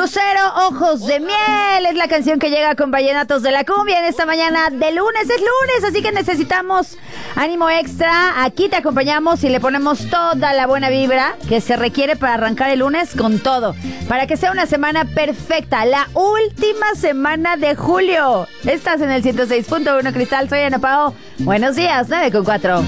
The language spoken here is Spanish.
Lucero, ojos de miel, es la canción que llega con Vallenatos de la Cumbia en esta mañana de lunes. Es lunes, así que necesitamos ánimo extra. Aquí te acompañamos y le ponemos toda la buena vibra que se requiere para arrancar el lunes con todo. Para que sea una semana perfecta, la última semana de julio. Estás en el 106.1 Cristal, soy Ana Pao. Buenos días, 9:04.